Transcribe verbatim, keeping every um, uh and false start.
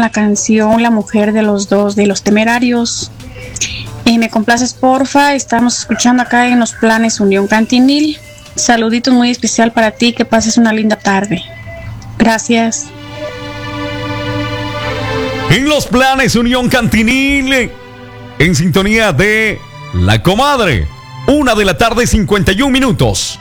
con la canción La Mujer de los Dos de Los Temerarios. Eh, me complaces, porfa. Estamos escuchando acá en Los Planes Unión Cantinil. Saluditos muy especial para ti. Que pases una linda tarde. Gracias. En Los Planes Unión Cantinil, en sintonía de La Comadre. Una de la tarde, cincuenta y un minutos.